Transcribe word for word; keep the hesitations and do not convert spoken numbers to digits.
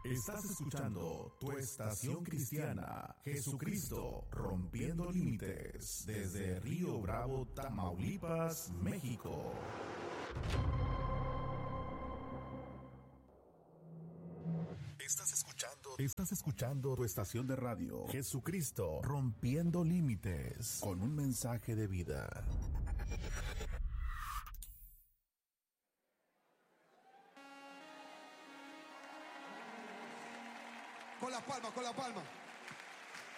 Estás escuchando tu estación cristiana, Jesucristo rompiendo límites, desde Río Bravo, Tamaulipas, México. Estás escuchando, estás escuchando tu estación de radio, Jesucristo rompiendo límites, con un mensaje de vida. Con las palmas, con las palmas.